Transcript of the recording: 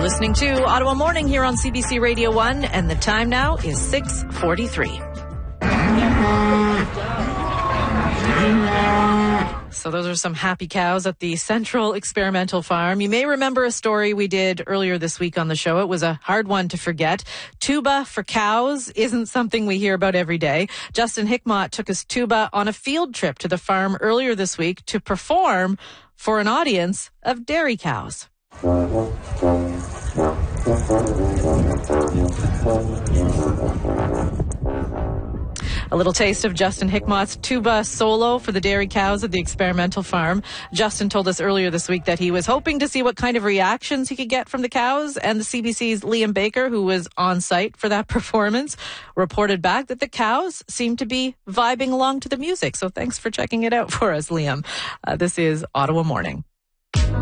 listening to Ottawa Morning here on CBC Radio 1, and the time now is 6:43. So those are some happy cows at the Central Experimental Farm. You may remember a story we did earlier this week on the show. It was a hard one to forget. Tuba for cows isn't something we hear about every day. Justin Hickmott took his tuba on a field trip to the farm earlier this week to perform for an audience of dairy cows. A little taste of Justin Hickmott's tuba solo for the dairy cows at the experimental farm. Justin told us earlier this week that he was hoping to see what kind of reactions he could get from the cows, and the CBC's Liam Baker, who was on site for that performance, reported back that the cows seemed to be vibing along to the music. So thanks for checking it out for us, Liam. This is Ottawa Morning.